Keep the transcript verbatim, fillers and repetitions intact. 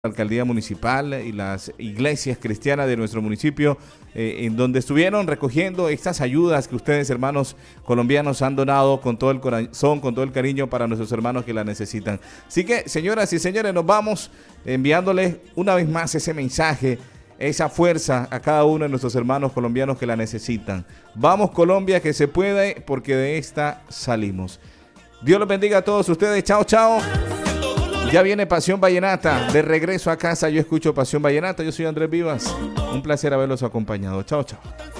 alcaldía municipal y las iglesias cristianas de nuestro municipio, eh, en donde estuvieron recogiendo estas ayudas que ustedes, hermanos colombianos, han donado con todo el corazón, con todo el cariño para nuestros hermanos que la necesitan. Así que, señoras y señores, nos vamos enviándoles una vez más ese mensaje, esa fuerza a cada uno de nuestros hermanos colombianos que la necesitan. Vamos, Colombia, que se puede, porque de esta salimos. Dios los bendiga a todos ustedes. Chao, chao. Ya viene Pasión Vallenata. De regreso a casa, yo escucho Pasión Vallenata. Yo soy Andrés Vivas. Un placer haberlos acompañado. Chao, chao.